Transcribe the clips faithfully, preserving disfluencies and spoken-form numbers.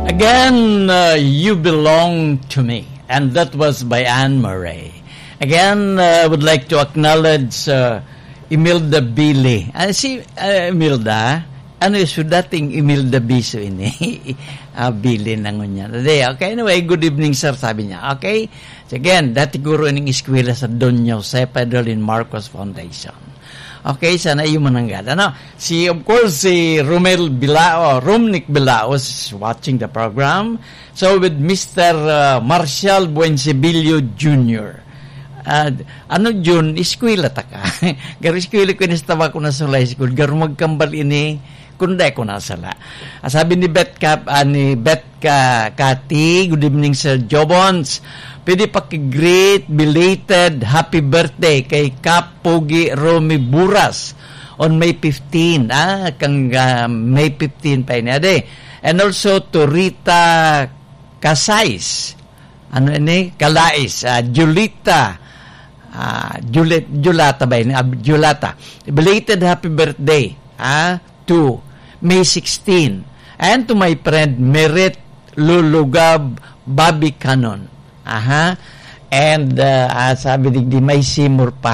Again, uh, You Belong to Me. And that was by Anne Murray. Again, uh, I would like to acknowledge uh, Imelda Billy. Uh, si uh, Imelda, ano yung dating Imelda Biso ini? uh, Billy na ngunya. Okay, anyway, good evening sir, sabi niya. Okay? So again, dati guro ng eskwela sa Don Jose Pedrolin Marcos Foundation. Okay, sana yung mananggal. Ano? Si, of course, si Romel Bilao, Romnick Bilao is watching the program. So, with Mister Uh, Marshall Buensibilio Junior Uh, ano Jun, eskwela ta ka. Garo eskwela ko nistaba ko na sa high school. Garo magkambal ini, kundi ko na sala. Uh, sabi ni Bet Cap, uh, ni Bet Ka, Kati, good evening Sir Jobons. Pwede paki-great, belated, happy birthday kay Kap Pogi Romy Buras on May fifteenth. Ah, kang uh, May fifteenth pa ini. Ade. And also to Rita Casais. Ano ini? Calais. Uh, Julita. Uh, Juliet, Julata ba ini? Uh, Julata. Belated happy birthday. Ah, to May sixteenth. And to my friend Merit Lulugab Bobby Canon. Aha. And uh, uh, sabi digdi may simur pa.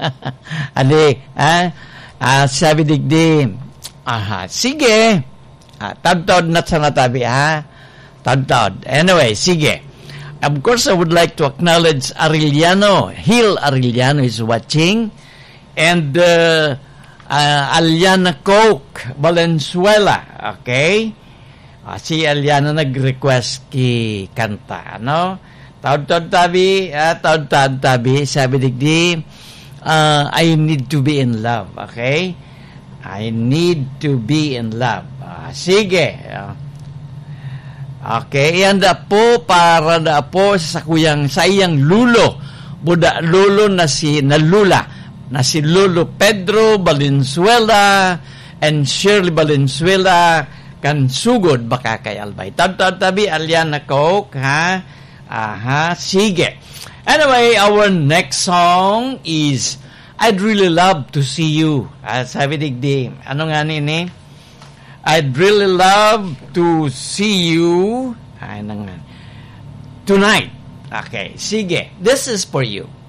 Adi, ah, uh, sabi digdi, aha, sige. Ah, tad-tad na sa natabi, ha? Tad-tad. Anyway, sige. Of course, I would like to acknowledge Arellano. Hill Arellano is watching. And uh, uh, Aliana Coke Valenzuela. Okay? Uh, si Aliana nag-request ki kanta, no? Taod-taod tabi, uh, taod-taod tabi, sabi digdi, uh, I need to be in love, okay? I need to be in love. Uh, sige. Uh, okay, yan da po, para da po sa kuyang, sa iyang lulo, buda lulo na si, na lula, na si Lolo Pedro Valenzuela and Shirley Valenzuela, kan sugod baka kay Albay. Taod-taod tabi, Aliana Coke, ha? Aha, sige. Anyway, our next song is I'd Really Love to See You. Ah, sabi digdi, ano nga nini? I'd really love to see you. Ay, nga. Tonight. Okay, sige. This is for you.